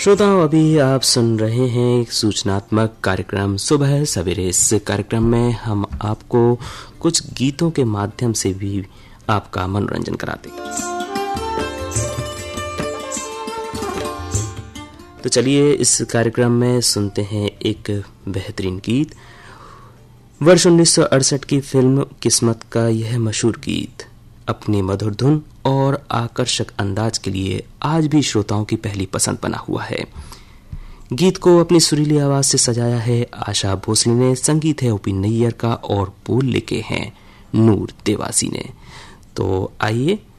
श्रोताओं, अभी आप सुन रहे हैं एक सूचनात्मक कार्यक्रम सुबह सवेरे। इस कार्यक्रम में हम आपको कुछ गीतों के माध्यम से भी आपका मनोरंजन कराते हैं। तो चलिए इस कार्यक्रम में सुनते हैं एक बेहतरीन गीत। वर्ष 1968 की फिल्म किस्मत का यह मशहूर गीत अपनी मधुर धुन और आकर्षक अंदाज के लिए आज भी श्रोताओं की पहली पसंद बना हुआ है। गीत को अपनी सुरीली आवाज से सजाया है आशा भोसले ने, संगीत है ओ.पी. नैयर का और बोल लिखे हैं नूर देवासी ने। तो आइए